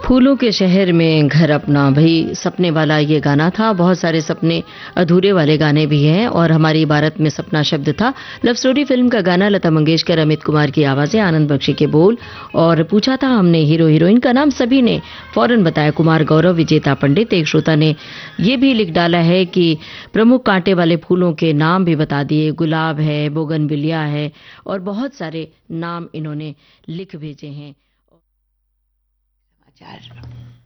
फूलों के शहर में घर अपना, भाई सपने वाला ये गाना था। बहुत सारे सपने अधूरे वाले गाने भी हैं और हमारी भारत में सपना शब्द था। लव स्टोरी फिल्म का गाना, लता मंगेशकर, अमित कुमार की आवाजें, आनंद बख्शी के बोल। और पूछा था हमने हीरो हीरोइन का नाम, सभी ने फौरन बताया, कुमार गौरव, विजेता पंडित। एक श्रोता ने ये भी लिख डाला है कि प्रमुख कांटे वाले फूलों के नाम भी बता दिए, गुलाब है, बोगनविलिया है और बहुत सारे नाम इन्होंने लिख भेजे हैं। समाचार।